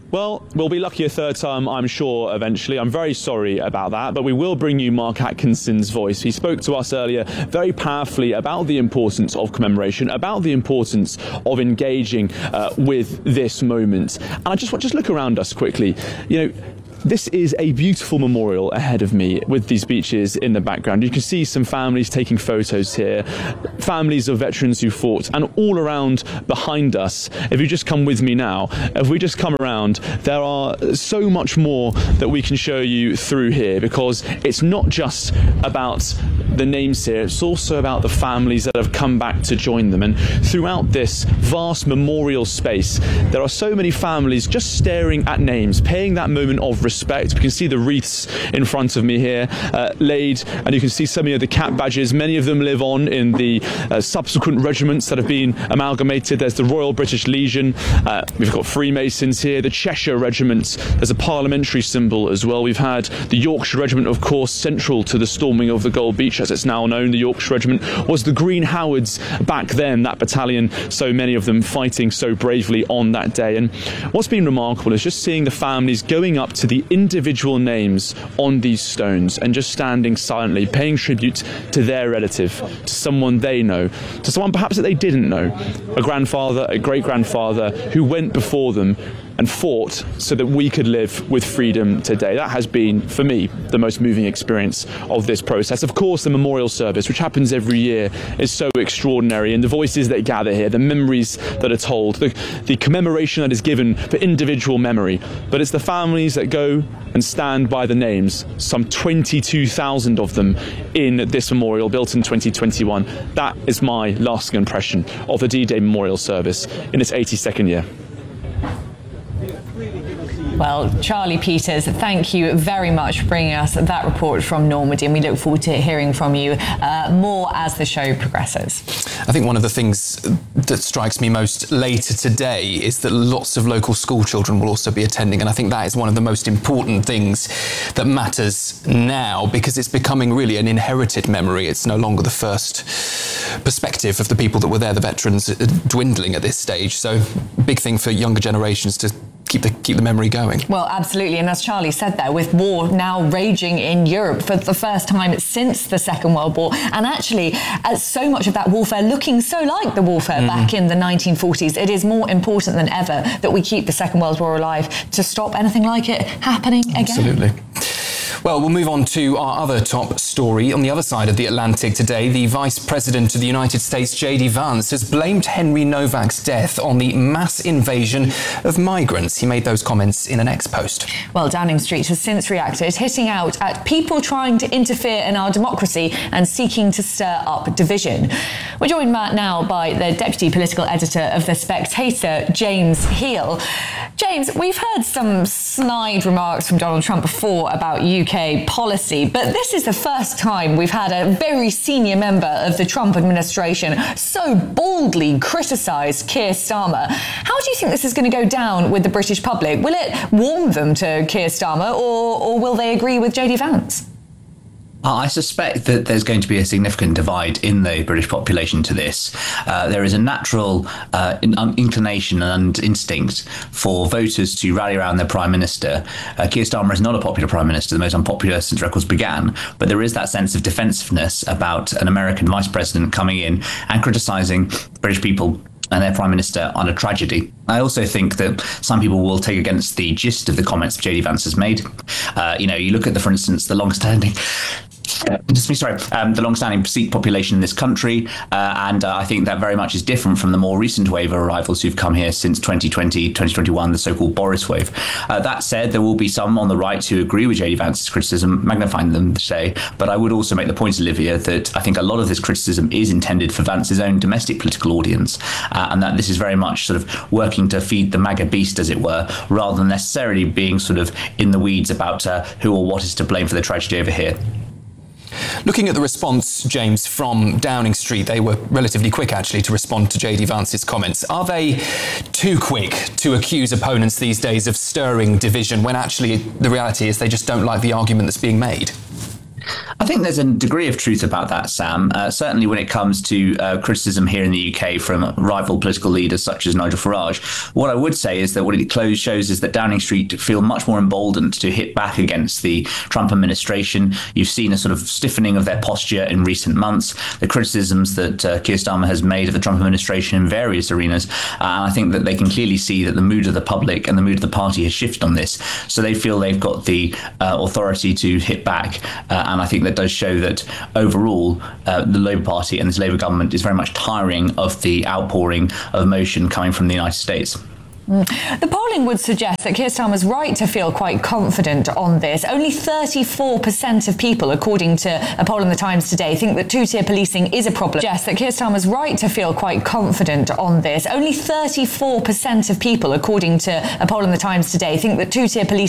Well, we'll be lucky a third time, I'm sure, eventually. I'm very sorry about that, but we will bring you Mark Atkinson's voice. He spoke to us earlier very powerfully about the importance of commemoration, about the importance of engaging with this moment. And I just look around us quickly. You know, this is a beautiful memorial ahead of me with these beaches in the background. You can see some families taking photos here, families of veterans who fought, and all around behind us, if you just come with me now, if we just come around, there are so much more that we can show you through here, because it's not just about the names here, it's also about the families that have come back to join them. And throughout this vast memorial space, there are so many families just staring at names, paying that moment of respect. We can see the wreaths in front of me here laid, and you can see some of the cap badges. Many of them live on in the subsequent regiments that have been amalgamated. There's the Royal British Legion, we've got Freemasons here, the Cheshire Regiment, there's a parliamentary symbol as well. We've had the Yorkshire Regiment, of course, central to the storming of the Gold Beach as it's now known. The Yorkshire Regiment was the Green Howards back then, that battalion, so many of them fighting so bravely on that day. And what's been remarkable is just seeing the families going up to the individual names on these stones and just standing silently, paying tribute to their relative, to someone they know, to someone perhaps that they didn't know, a grandfather, a great-grandfather who went before them and fought so that we could live with freedom today. That has been, for me, the most moving experience of this process. Of course, the memorial service, which happens every year, is so extraordinary, and the voices that gather here, the memories that are told, the commemoration that is given for individual memory. But it's the families that go and stand by the names, some 22,000 of them in this memorial built in 2021. That is my lasting impression of the D-Day Memorial Service in its 82nd year. Well, Charlie Peters, thank you very much for bringing us that report from Normandy, and we look forward to hearing from you more as the show progresses. I think one of the things that strikes me most later today is that lots of local school children will also be attending, and I think that is one of the most important things that matters now, because it's becoming really an inherited memory. It's no longer the first perspective of the people that were there, the veterans, dwindling at this stage. So big thing for younger generations to keep the memory going. Well, absolutely. And as Charlie said there, with war now raging in Europe for the first time since the Second World War, and actually so much of that warfare looking so like the warfare back in the 1940s, it is more important than ever that we keep the Second World War alive to stop anything like it happening again. Absolutely. Well, we'll move on to our other top story. On the other side of the Atlantic today, the Vice President of the United States, J.D. Vance, has blamed Henry Novak's death on the mass invasion of migrants. He made those comments in an X post. Well, Downing Street has since reacted, hitting out at people trying to interfere in our democracy and seeking to stir up division. We're joined now by the Deputy Political Editor of The Spectator, James Heal. James, we've heard some snide remarks from Donald Trump before about UK policy, but this is the first time we've had a very senior member of the Trump administration so boldly criticise Keir Starmer. How do you think this is going to go down with the British public? Will it warm them to Keir Starmer, or will they agree with JD Vance? I suspect that there's going to be a significant divide in the British population to this. There is a natural inclination and instinct for voters to rally around their Prime Minister. Keir Starmer is not a popular Prime Minister, the most unpopular since records began, but there is that sense of defensiveness about an American Vice President coming in and criticising British people and their Prime Minister on a tragedy. I also think that some people will take against the gist of the comments that J.D. Vance has made. You look at, for instance, the long-standing the long-standing Sikh population in this country, and I think that very much is different from the more recent wave of arrivals who've come here since 2020, 2021, the so-called Boris wave. That said, there will be some on the right who agree with J.D. Vance's criticism, magnifying them today, but I would also make the point, Olivia, that I think a lot of this criticism is intended for Vance's own domestic political audience, and that this is very much sort of working to feed the MAGA beast, as it were, rather than necessarily being sort of in the weeds about who or what is to blame for the tragedy over here. Looking at the response, James, from Downing Street, they were relatively quick, actually, to respond to J.D. Vance's comments. Are they too quick to accuse opponents these days of stirring division when actually the reality is they just don't like the argument that's being made? I think there's a degree of truth about that, Sam. Certainly when it comes to criticism here in the UK from rival political leaders such as Nigel Farage. What I would say is that what it shows is that Downing Street feel much more emboldened to hit back against the Trump administration. You've seen a sort of stiffening of their posture in recent months, the criticisms that Keir Starmer has made of the Trump administration in various arenas. And I think that they can clearly see that the mood of the public and the mood of the party has shifted on this. So they feel they've got the authority to hit back. And I think that does show that overall, the Labour Party and this Labour government is very much tiring of the outpouring of emotion coming from the United States. The polling would suggest that Keir Starmer's right to feel quite confident on this. Only 34% of people, according to a poll in the Times today, think that two-tier policing is a problem. Suggests that Keir Starmer's right to feel quite confident on this. Only 34% of people, according to a poll in the Times today, think that two-tier policing